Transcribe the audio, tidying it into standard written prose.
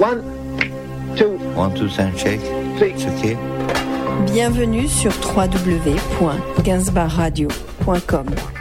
1, 2, 1, 2, sound check. 3. It's okay. Bienvenue sur www.gainsbourgradio.com.